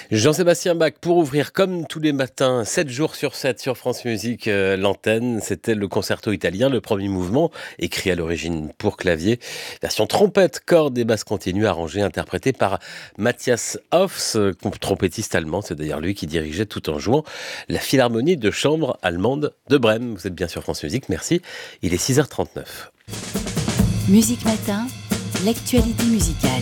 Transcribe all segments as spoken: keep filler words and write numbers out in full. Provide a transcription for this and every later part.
Jean-Sébastien Bach pour ouvrir comme tous les matins, sept jours sur sept sur France Musique, euh, l'antenne. C'était le concerto italien, le premier mouvement, écrit à l'origine pour clavier. Version trompette, cordes et basse continue, arrangée, interprétée par Matthias Hoffs, euh, trompettiste allemand. C'est d'ailleurs lui qui dirigeait tout en jouant la philharmonie de chambre allemande de Brême. Vous êtes bien sur France Musique, merci. Il est six heures trente-neuf. Musique Matin, l'actualité musicale.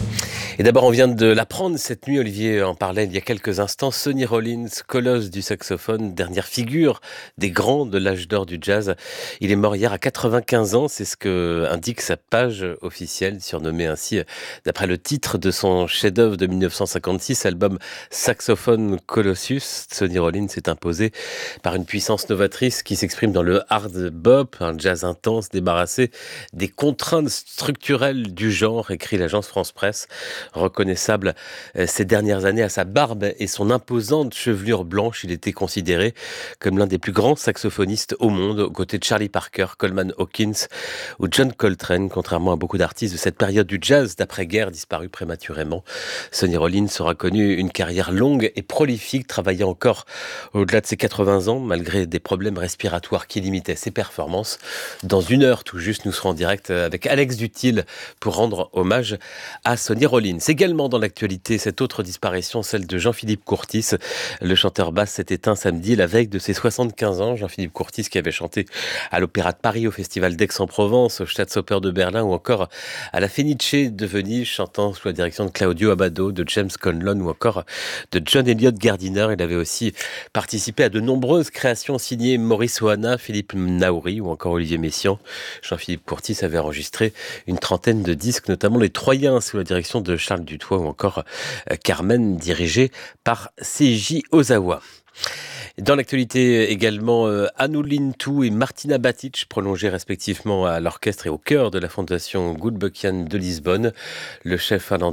Et d'abord, on vient de l'apprendre cette nuit, Olivier en parlait il y a quelques instants, Sonny Rollins, colosse du saxophone, dernière figure des grands de l'âge d'or du jazz. Il est mort hier à quatre-vingt-quinze ans, c'est ce que indique sa page officielle, surnommée ainsi d'après le titre de son chef-d'œuvre de mille neuf cent cinquante-six, album Saxophone Colossus. Sonny Rollins s'est imposé par une puissance novatrice qui s'exprime dans le hard bop, un jazz intense, débarrassé des contraintes structurelles du genre, écrit l'agence France Presse. Reconnaissable euh, ces dernières années à sa barbe et son imposante chevelure blanche, il était considéré comme l'un des plus grands saxophonistes au monde, aux côtés de Charlie Parker, Coleman Hawkins ou John Coltrane. Contrairement à beaucoup d'artistes de cette période du jazz d'après-guerre disparus prématurément, Sonny Rollins aura connu une carrière longue et prolifique, travaillant encore au-delà de ses quatre-vingts ans, malgré des problèmes respiratoires qui limitaient ses performances. Dans une heure tout juste, nous serons en direct avec Alex Dutil pour rendre hommage à Sonny Rollins. Également dans l'actualité, cette autre disparition, celle de Jean-Philippe Courtis. Le chanteur basse s'est éteint samedi, la veille de ses soixante-quinze ans. Jean-Philippe Courtis qui avait chanté à l'Opéra de Paris, au Festival d'Aix-en-Provence, au Staatsoper de Berlin ou encore à la Fenice de Venise, chantant sous la direction de Claudio Abbado, de James Conlon ou encore de John Elliott Gardiner. Il avait aussi participé à de nombreuses créations signées Maurice Ohana, Philippe Naouri ou encore Olivier Messiaen. Jean-Philippe Courtis avait enregistré une trentaine de disques, notamment Les Troyens sous la direction de Charles Dutoit ou encore Carmen, dirigé par Seiji Ozawa. Dans l'actualité également, euh, Anu Lintou et Martina Batic, prolongés respectivement à l'orchestre et au chœur de la fondation Gulbenkian de Lisbonne. Le chef finlandais